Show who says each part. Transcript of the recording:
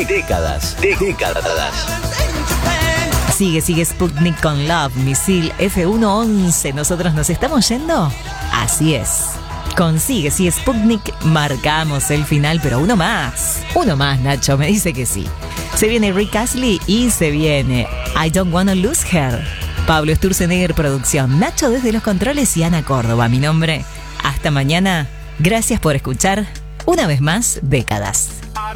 Speaker 1: Décadas.
Speaker 2: Sigue Sputnik con Love, misil F111. ¿Nosotros nos estamos yendo? Así es. Con Sigue Sputnik marcamos el final, pero uno más, Nacho, me dice que sí. Se viene Rick Astley y se viene I Don't Wanna Lose Her. Pablo Sturzenegger, producción. Nacho desde los controles y Ana Córdoba, mi nombre. Hasta mañana. Gracias por escuchar una vez más Décadas.